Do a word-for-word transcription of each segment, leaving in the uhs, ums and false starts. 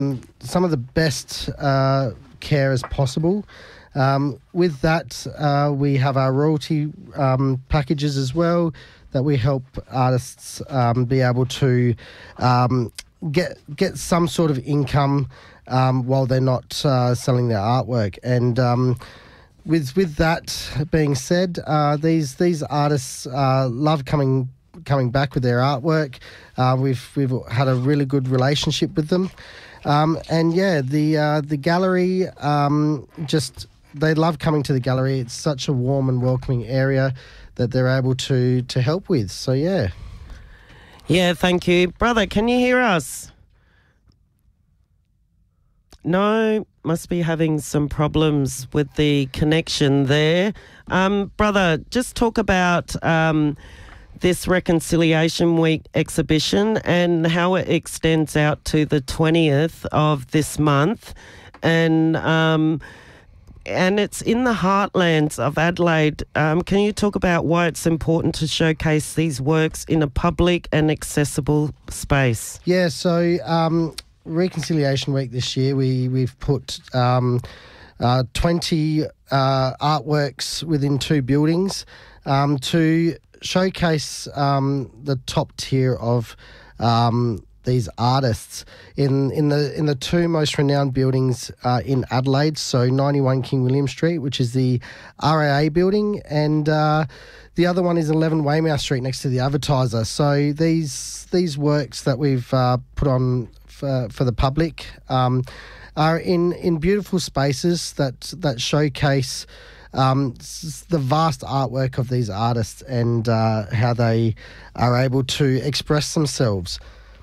some of the best uh, care as possible. Um, with that, uh, we have our royalty um, packages as well that we help artists um, be able to um, get get some sort of income um, while they're not uh, selling their artwork. And um, with with that being said, uh, these these artists uh, love coming coming back with their artwork. Uh, we've we've had a really good relationship with them, um, and yeah, the uh, the gallery um, just. They love coming to the gallery. It's such a warm and welcoming area that they're able to to help with. So, yeah. Yeah, thank you. Brother, can you hear us? No, must be having some problems with the connection there. Um, brother, just talk about um, this Reconciliation Week exhibition and how it extends out to the twentieth of this month. And... Um, And it's in the heartlands of Adelaide. Um, can you talk about why it's important to showcase these works in a public and accessible space? Yeah, so um, Reconciliation Week this year, we, we've put um, uh, twenty uh, artworks within two buildings um, to showcase um, the top tier of um these artists in in the in the two most renowned buildings uh, in Adelaide, so ninety-one King William Street, which is the R A A building, and uh, the other one is eleven Weymouth Street next to the Advertiser. So these these works that we've uh, put on for, for the public um, are in, in beautiful spaces that that showcase um, the vast artwork of these artists and uh, how they are able to express themselves.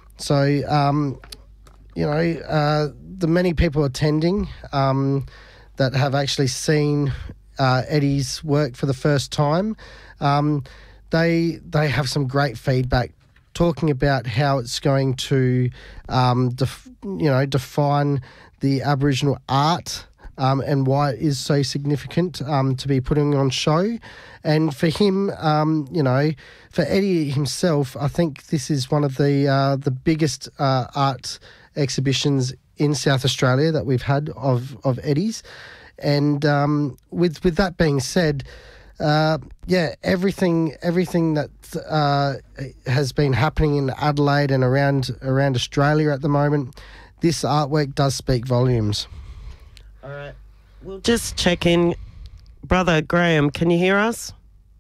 So, um, you know, uh, the many people attending um, that have actually seen uh, Eddie's work for the first time, um, they they have some great feedback talking about how it's going to, um, def- you know, define the Aboriginal art um, and why it is so significant um, to be putting on show. And for him, um, you know, for Eddie himself, I think this is one of the uh, the biggest uh, art exhibitions in South Australia that we've had of of Eddie's. And um, with with that being said, uh, yeah, everything everything that uh, has been happening in Adelaide and around around Australia at the moment, this artwork does speak volumes. All right, we'll just check in. Brother Graham, can you hear us?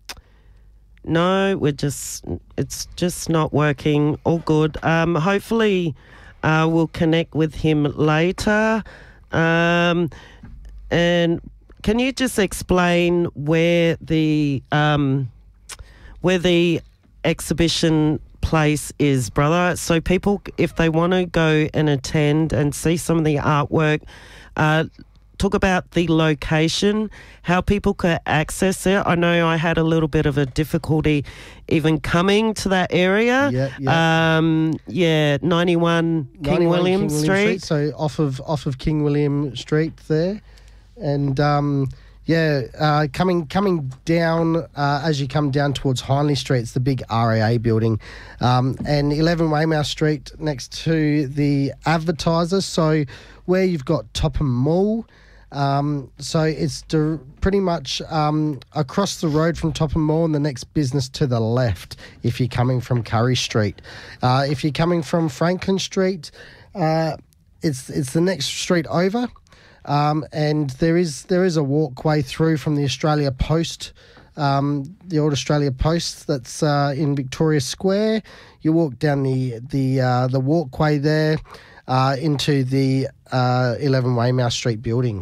No, we're just, it's just not working. All good. Um, hopefully uh, we'll connect with him later. Um, and can you just explain where the um, where the exhibition place is, brother? So people, if they want to go and attend and see some of the artwork, uh, talk about the location, how people could access it. I know I had a little bit of a difficulty even coming to that area. Yeah, yeah. Um, yeah, ninety-one King William King Street. Street. So off of off of King William Street there, and um, yeah, uh, coming coming down uh, as you come down towards Hindley Street, it's the big R A A building, um, and eleven Weymouth Street next to the Advertiser. So where you've got Topham Mall. Um, so it's di- pretty much um, across the road from Topham Mall and the next business to the left if you're coming from Curry Street. Uh, if you're coming from Franklin Street, uh, it's it's the next street over, um, and there is there is a walkway through from the Australia Post, um, the old Australia Post that's uh, in Victoria Square. You walk down the the uh, the walkway there uh, into the uh, eleven Weymouth Street building.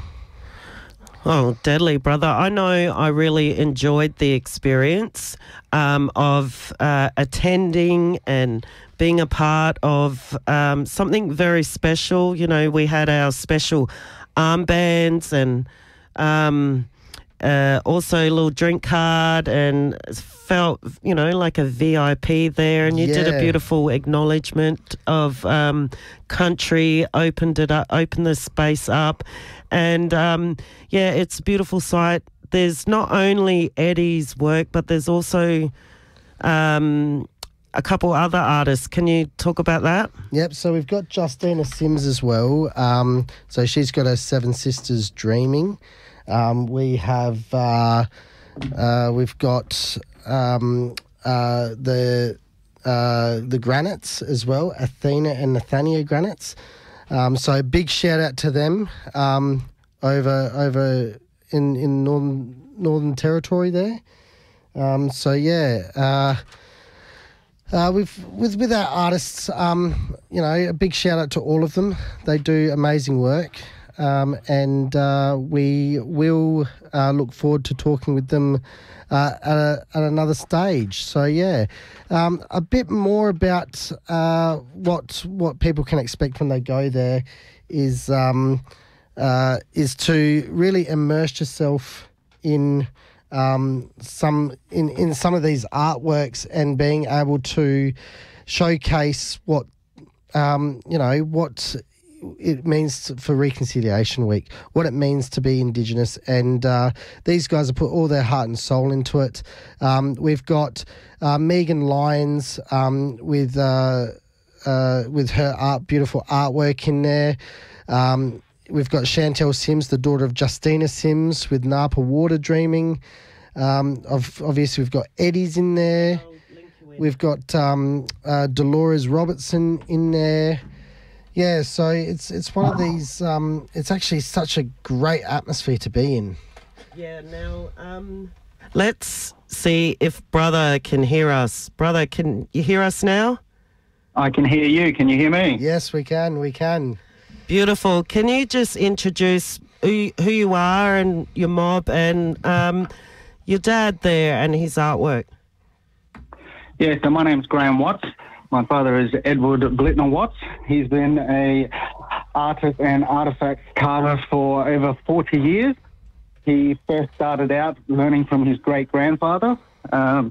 Oh, deadly, brother. I know I really enjoyed the experience um, of uh, attending and being a part of um, something very special. You know, we had our special armbands and um, uh, also a little drink card, and felt, you know, like a V I P there. And you Yeah. did a beautiful acknowledgement of um, country, opened it up, opened the space up. And, um, yeah, it's a beautiful sight. There's not only Eddie's work, but there's also um, a couple other artists. Can you talk about that? Yep, so we've got Justina Sims as well. Um, so she's got her Seven Sisters Dreaming. Um, we have uh, uh, we've got um, uh, the uh, the Granites as well, Athena and Nathania Granites. Um, so big shout out to them um, over over in in Northern Northern Territory there. Um, so yeah. Uh, Uh, we've with with our artists, um, you know, a big shout out to all of them. They do amazing work, um, and uh, we will uh, look forward to talking with them uh, at, a, at another stage. So yeah, um, a bit more about uh, what what people can expect when they go there is um, uh, is to really immerse yourself in. Um, some in, in some of these artworks and being able to showcase what um, you know what it means for Reconciliation Week, what it means to be Indigenous, and uh, these guys have put all their heart and soul into it. Um, we've got uh, Megan Lyons um, with uh, uh, with her art, beautiful artwork in there. Um, We've got Chantel Sims, the daughter of Justina Sims, with Napa Water Dreaming. Um, of, obviously, we've got Eddie's in there. We've got um, uh, Dolores Robertson in there. Yeah, so it's it's one of these. Um, it's actually such a great atmosphere to be in. Yeah. Now, um, let's see if Brother can hear us. Brother, can you hear us now? I can hear you. Can you hear me? Yes, we can. We can. Beautiful. Can you just introduce who you, who you are and your mob and um, your dad there and his artwork? Yeah, so my name's Graham Watts. My father is Edward Glitner Watts. He's been a artist and artefact carver for over forty years. He first started out learning from his great-grandfather. Um,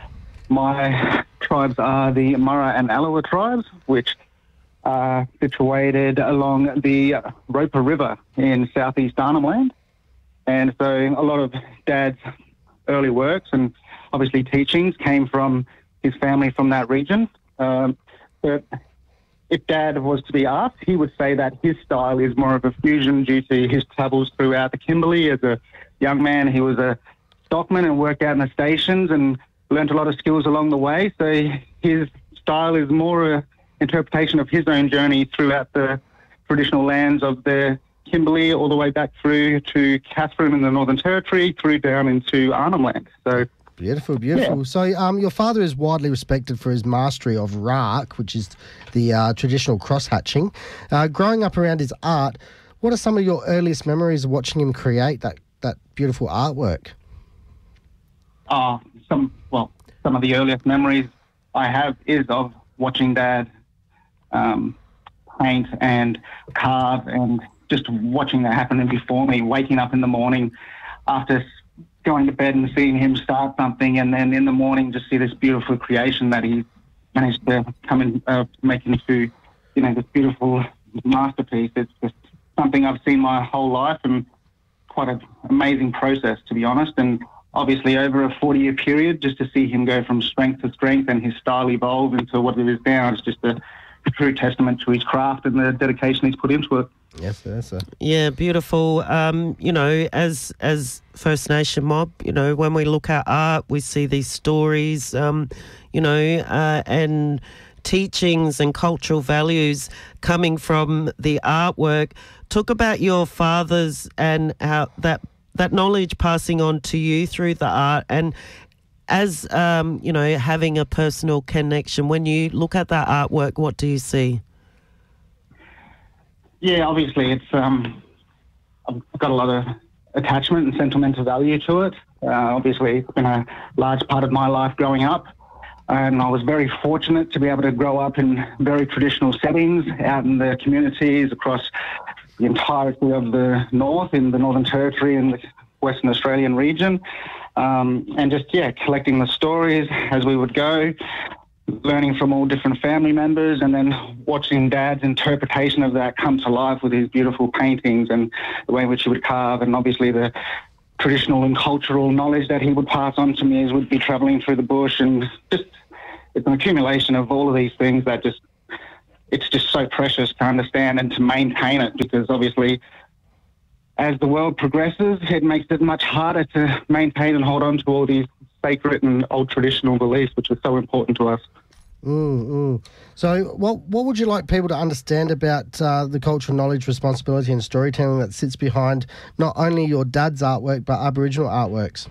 my tribes are the Murra and Allawa tribes, which Uh, situated along the Roper River in southeast Arnhem Land. And so a lot of Dad's early works and obviously teachings came from his family from that region. Um, but if Dad was to be asked, he would say that his style is more of a fusion due to his travels throughout the Kimberley. As a young man, he was a stockman and worked out in the stations and learnt a lot of skills along the way. So his style is more a interpretation of his own journey throughout the traditional lands of the Kimberley, all the way back through to Catherine in the Northern Territory, through down into Arnhem Land. So beautiful, beautiful. Yeah. So um, your father is widely respected for his mastery of Raak, which is the uh, traditional cross-hatching. Uh, growing up around his art, what are some of your earliest memories of watching him create that, that beautiful artwork? Uh, some, well, some of the earliest memories I have is of watching Dad Um, paint and carve and just watching that happen before me, waking up in the morning after going to bed and seeing him start something, and then in the morning just see this beautiful creation that he managed to come and uh, make into, you know, this beautiful masterpiece. It's just something I've seen my whole life and quite an amazing process, to be honest. And obviously over a forty-year period, just to see him go from strength to strength and his style evolve into what it is now, it's just a true testament to his craft and the dedication he's put into it. Yes, yes, sir. Yeah, beautiful. Um, you know, as as First Nation mob, you know, when we look at art, we see these stories, um, you know, uh, and teachings and cultural values coming from the artwork. Talk about your fathers and how that that knowledge passing on to you through the art, and as, um, you know, having a personal connection. When you look at that artwork, what do you see? Yeah, obviously it's um, I've got a lot of attachment and sentimental value to it. Uh, obviously it's been a large part of my life growing up, and I was very fortunate to be able to grow up in very traditional settings out in the communities across the entirety of the north, in the Northern Territory and the Western Australian region. Um, and just, yeah, collecting the stories as we would go, learning from all different family members, and then watching Dad's interpretation of that come to life with his beautiful paintings and the way in which he would carve, and obviously the traditional and cultural knowledge that he would pass on to me as we'd be travelling through the bush, and just it's an accumulation of all of these things that just, it's just so precious to understand and to maintain it, because obviously as the world progresses, it makes it much harder to maintain and hold on to all these sacred and old traditional beliefs, which are so important to us. Mm, mm. So what what would you like people to understand about uh, the cultural knowledge, responsibility and storytelling that sits behind not only your dad's artwork but Aboriginal artworks?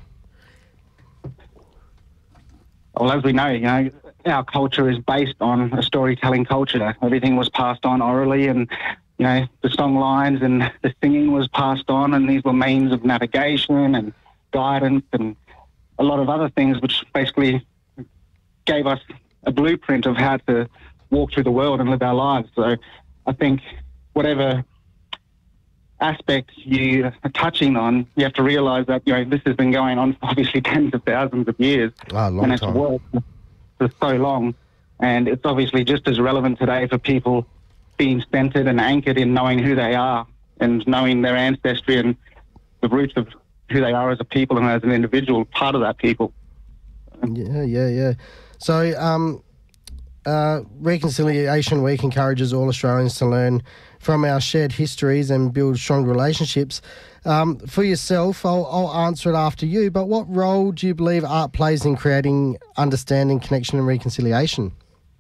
Well, as we know, you know, our culture is based on a storytelling culture. Everything was passed on orally, and, you know, the song lines and the singing was passed on, and these were means of navigation and guidance and a lot of other things, which basically gave us a blueprint of how to walk through the world and live our lives. So I think whatever aspect you are touching on, you have to realise that, you know, this has been going on for obviously tens of thousands of years. Ah, long and it's time. worked for so long. And it's obviously just as relevant today for people being centred and anchored in knowing who they are and knowing their ancestry and the roots of who they are as a people and as an individual part of that people. Yeah, yeah, yeah. So um, uh, Reconciliation Week encourages all Australians to learn from our shared histories and build strong relationships. Um, for yourself, I'll, I'll answer it after you, but what role do you believe art plays in creating understanding, connection and reconciliation?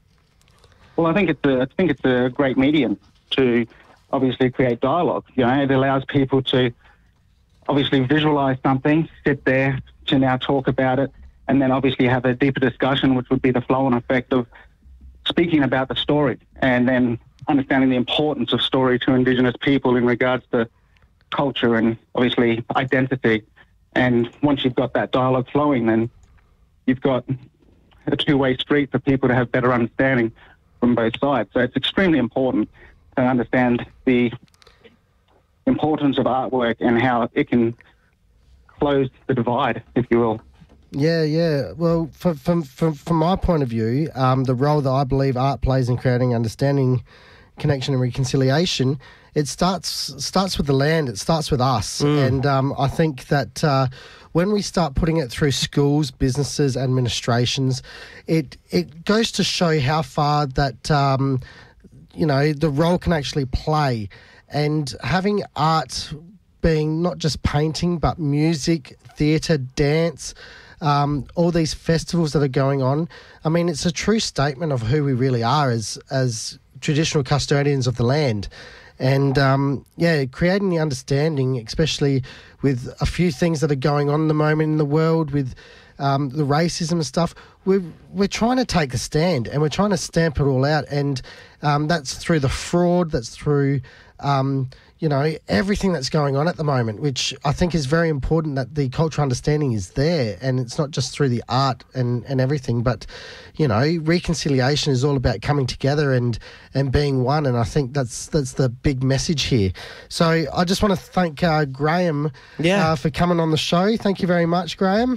Well, I think it's a, I think it's a great medium to obviously create dialogue. You know, it allows people to obviously visualise something, sit there to now talk about it, and then obviously have a deeper discussion, which would be the flow-on effect of speaking about the story and then understanding the importance of story to Indigenous people in regards to culture and obviously identity. And once you've got that dialogue flowing, then you've got a two-way street for people to have better understanding from both sides. So it's extremely important to understand the importance of artwork and how it can close the divide, if you will. Yeah, yeah. Well, from from from, from my point of view, um, the role that I believe art plays in creating understanding, connection, and reconciliation, it starts starts with the land. It starts with us, Mm. and um, I think that uh, when we start putting it through schools, businesses, administrations, it it goes to show how far that um, you know the role can actually play, and having art being not just painting but music, theatre, dance. Um, all these festivals that are going on. I mean, it's a true statement of who we really are as as traditional custodians of the land. And, um, yeah, creating the understanding, especially with a few things that are going on at the moment in the world with um, the racism and stuff, we're, we're trying to take a stand and we're trying to stamp it all out. And um, that's through the fraud, that's through... Um, you know, everything that's going on at the moment, which I think is very important that the cultural understanding is there, and it's not just through the art and, and everything, but, you know, reconciliation is all about coming together and, and being one, and I think that's that's the big message here. So I just want to thank uh, Graham Yeah. uh, for coming on the show. Thank you very much, Graham.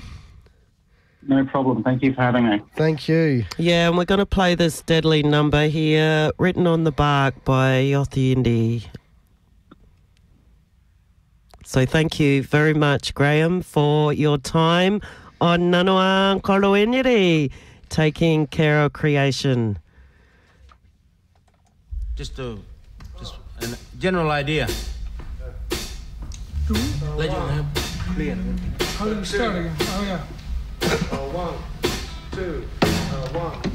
No problem. Thank you for having me. Thank you. Yeah, and we're going to play this deadly number here, Written on the Bark by Yothu Yindi. So thank you very much, Graham, for your time on Nanua Koloeniri, taking care of creation. Just a, just a general idea. Let you know. Clear. How do we start again? Oh, yeah. Uh, one, two, uh, one.